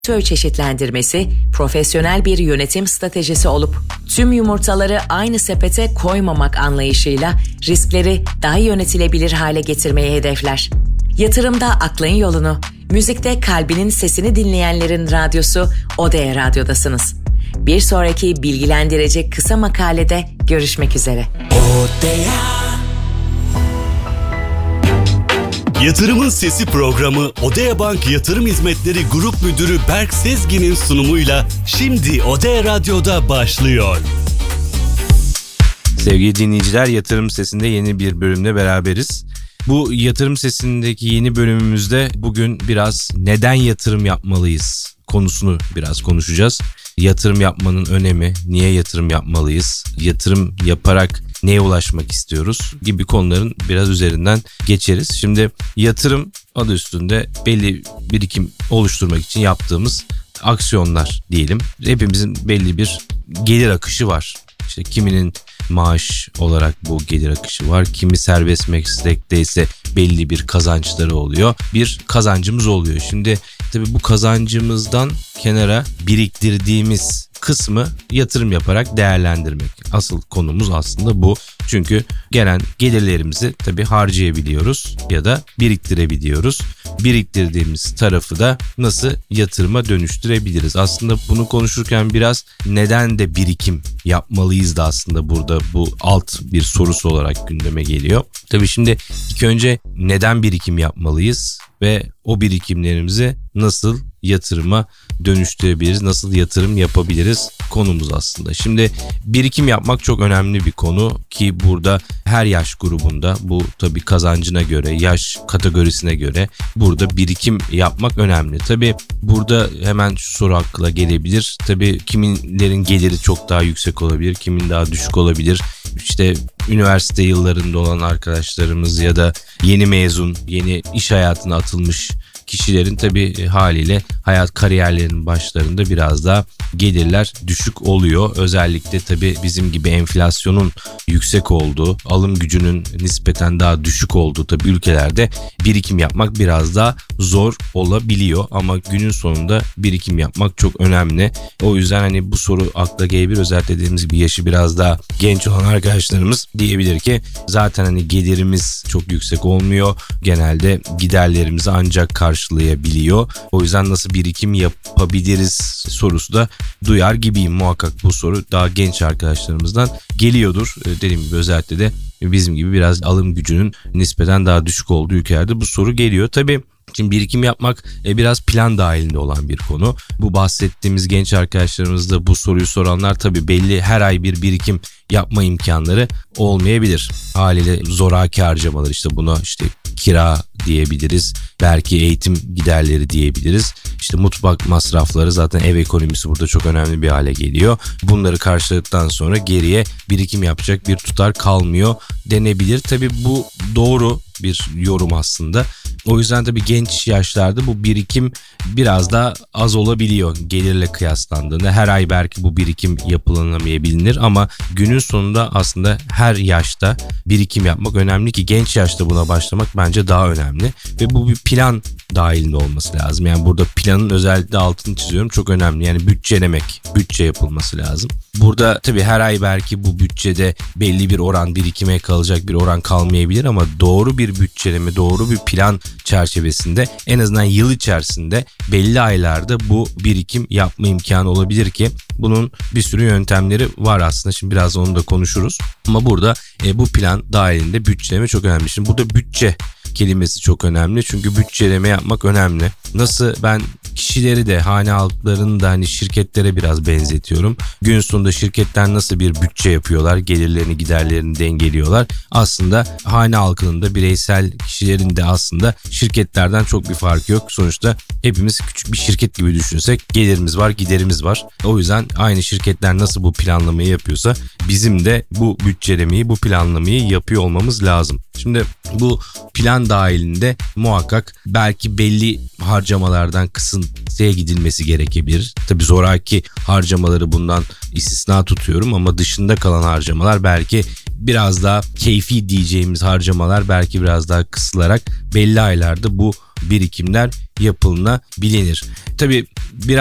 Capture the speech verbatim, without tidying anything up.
Portföy çeşitlendirmesi profesyonel bir yönetim stratejisi olup tüm yumurtaları aynı sepete koymamak anlayışıyla riskleri daha yönetilebilir hale getirmeyi hedefler. Yatırımda aklın yolunu, müzikte kalbinin sesini dinleyenlerin radyosu Odea Radyo'dasınız. Bir sonraki bilgilendirici kısa makalede görüşmek üzere. Odea. Yatırımın Sesi programı Odea Bank Yatırım Hizmetleri Grup Müdürü Berk Sezgin'in sunumuyla şimdi Odea Radyo'da başlıyor. Sevgili dinleyiciler, Yatırım Sesi'nde yeni bir bölümle beraberiz. Bu Yatırım Sesi'ndeki yeni bölümümüzde bugün biraz neden yatırım yapmalıyız konusunu biraz konuşacağız. Yatırım yapmanın önemi, niye yatırım yapmalıyız, yatırım yaparak neye ulaşmak istiyoruz gibi konuların biraz üzerinden geçeriz. Şimdi yatırım adı üstünde belli birikim oluşturmak için yaptığımız aksiyonlar diyelim. Hepimizin belli bir gelir akışı var. İşte kiminin maaş olarak bu gelir akışı var. Kimi serbest meslekteyse belli bir kazançları oluyor. Bir kazancımız oluyor. Şimdi tabii bu kazancımızdan kenara biriktirdiğimiz kısmı yatırım yaparak değerlendirmek. Asıl konumuz aslında bu. Çünkü gelen gelirlerimizi tabii harcayabiliyoruz ya da biriktirebiliyoruz. Biriktirdiğimiz tarafı da nasıl yatırıma dönüştürebiliriz? Aslında bunu konuşurken biraz neden de birikim yapmalıyız da aslında burada bu alt bir sorusu olarak gündeme geliyor. Tabii şimdi ilk önce neden birikim yapmalıyız ve o birikimlerimizi nasıl yatırıma dönüştürebiliriz, nasıl yatırım yapabiliriz konumuz aslında. Şimdi birikim yapmak çok önemli bir konu ki burada her yaş grubunda, bu tabii kazancına göre, yaş kategorisine göre burada birikim yapmak önemli. Tabii burada hemen şu soru akla gelebilir. Tabii kiminlerin geliri çok daha yüksek olabilir, kimin daha düşük olabilir. İşte üniversite yıllarında olan arkadaşlarımız ya da yeni mezun, yeni iş hayatına atılmış kişilerin tabii haliyle hayat kariyerlerinin başlarında biraz daha gelirler düşük oluyor. Özellikle tabii bizim gibi enflasyonun yüksek olduğu, alım gücünün nispeten daha düşük olduğu tabii ülkelerde birikim yapmak biraz daha zor olabiliyor. Ama günün sonunda birikim yapmak çok önemli. O yüzden hani bu soru akla gelebilir. Özellikle dediğimiz gibi yaşı biraz daha genç olan arkadaşlarımız diyebilir ki zaten hani gelirimiz çok yüksek olmuyor. Genelde giderlerimizi ancak karşılayabiliyor. O yüzden nasıl birikim yapabiliriz sorusu da duyar gibiyim. Muhakkak bu soru daha genç arkadaşlarımızdan geliyordur. Dediğim gibi özellikle de bizim gibi biraz alım gücünün nispeten daha düşük olduğu ülkelerde bu soru geliyor. Tabii şimdi birikim yapmak biraz plan dahilinde olan bir konu. Bu bahsettiğimiz genç arkadaşlarımız da bu soruyu soranlar tabii belli her ay bir birikim yapma imkanları olmayabilir. Haliyle zoraki harcamalar, işte buna işte kira diyebiliriz. Belki eğitim giderleri diyebiliriz. İşte mutfak masrafları, zaten ev ekonomisi burada çok önemli bir hale geliyor. Bunları karşıladıktan sonra geriye birikim yapacak bir tutar kalmıyor denebilir. Tabii bu doğru bir yorum aslında. O yüzden tabii genç yaşlarda bu birikim biraz daha az olabiliyor gelirle kıyaslandığında. Her ay belki bu birikim yapılamayabilir ama günün sonunda aslında her yaşta birikim yapmak önemli ki genç yaşta buna başlamak bence daha önemli. Ve bu bir plan dahilinde olması lazım. Yani burada planın özellikle altını çiziyorum, çok önemli. Yani bütçelemek, bütçe yapılması lazım. Burada tabii her ay belki bu bütçede belli bir oran birikime kalacak, bir oran kalmayabilir ama doğru bir bütçeleme, doğru bir plan çerçevesinde en azından yıl içerisinde belli aylarda bu birikim yapma imkanı olabilir ki bunun bir sürü yöntemleri var aslında. Şimdi biraz onu da konuşuruz. Ama burada e, bu plan dahilinde bütçeleme çok önemli. Şimdi burada bütçe kelimesi çok önemli çünkü bütçeleme yapmak önemli. Nasıl ben kişileri de, hane halklarını da hani şirketlere biraz benzetiyorum. Gün sonunda şirketler nasıl bir bütçe yapıyorlar, gelirlerini giderlerini dengeliyorlar. Aslında hane halkının da, bireysel kişilerin de aslında şirketlerden çok bir farkı yok. Sonuçta hepimiz küçük bir şirket gibi düşünsek gelirimiz var, giderimiz var. O yüzden aynı şirketler nasıl bu planlamayı yapıyorsa bizim de bu bütçelemeyi, bu planlamayı yapıyor olmamız lazım. Şimdi bu plan dahilinde muhakkak belki belli harcamalardan kısıntıya gidilmesi gerekebilir. Tabii zoraki harcamaları bundan istisna tutuyorum ama dışında kalan harcamalar belki biraz daha keyfi diyeceğimiz harcamalar belki biraz daha kısılarak belli aylarda bu birikimler yapılınabilir. Tabii biraz